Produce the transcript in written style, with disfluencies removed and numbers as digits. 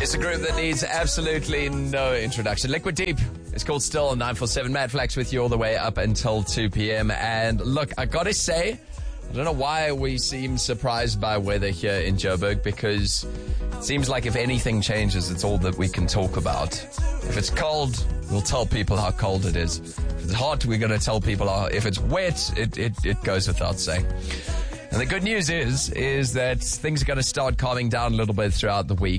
It's a group that needs absolutely no introduction. Liquid Deep. It's called Still on 947. Matt Flax with you all the way up until 2 p.m. And look, I gotta say, I don't know why we seem surprised by weather here in Joburg, because it seems like if anything changes, it's all that we can talk about. If it's cold, we'll tell people how cold it is. If it's hot, we're going to tell people how. If it's wet, it goes without saying. And the good news is that things are going to start calming down a little bit throughout the week.